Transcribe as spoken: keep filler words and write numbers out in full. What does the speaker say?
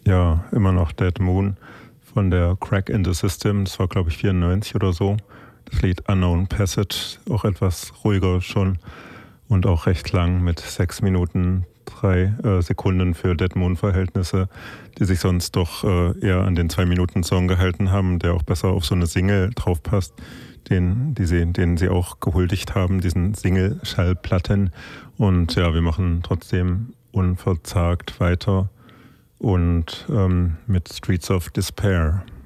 Ja, immer noch Dead Moon von der Crack in the System. Das war, glaube ich, vierundneunzig oder so. Das Lied Unknown Passage, auch etwas ruhiger schon und auch recht lang mit sechs Minuten, drei äh, Sekunden für Dead Moon-Verhältnisse, die sich sonst doch äh, eher an den Zwei-Minuten-Song gehalten haben, der auch besser auf so eine Single draufpasst, den, die sie, den sie auch gehuldigt haben, diesen Single-Schallplatten. Und ja, wir machen trotzdem unverzagt weiter und ähm, mit Streets of Despair.